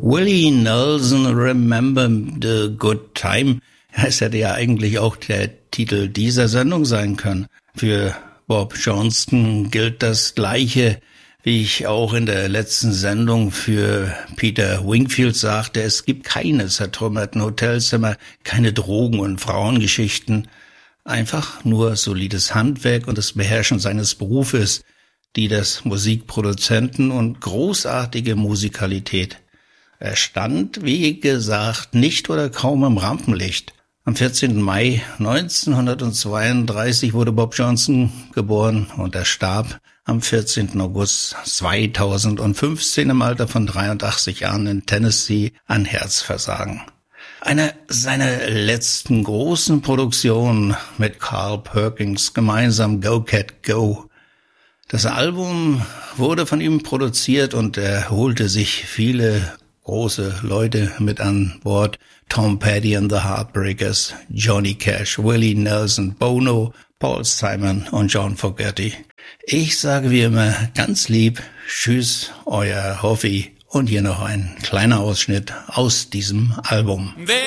Willie Nelson, Remember the Good Time. Es hätte ja eigentlich auch der Titel dieser Sendung sein können. Für Bob Johnston gilt das Gleiche, wie ich auch in der letzten Sendung für Peter Wingfield sagte. Es gibt keine zertrümmerten Hotelzimmer, keine Drogen- und Frauengeschichten. Einfach nur solides Handwerk und das Beherrschen seines Berufes, die des Musikproduzenten und großartige Musikalität. Er stand, wie gesagt, nicht oder kaum im Rampenlicht. Am 14. Mai 1932 wurde Bob Johnston geboren und er starb am 14. August 2015 im Alter von 83 Jahren in Tennessee an Herzversagen. Eine seiner letzten großen Produktionen mit Carl Perkins gemeinsam Go Cat Go. Das Album wurde von ihm produziert und er holte sich viele große Leute mit an Bord. Tom Petty and the Heartbreakers, Johnny Cash, Willie Nelson, Bono, Paul Simon und John Fogerty. Ich sage wie immer ganz lieb, tschüss, euer Hoffi. Und hier noch ein kleiner Ausschnitt aus diesem Album.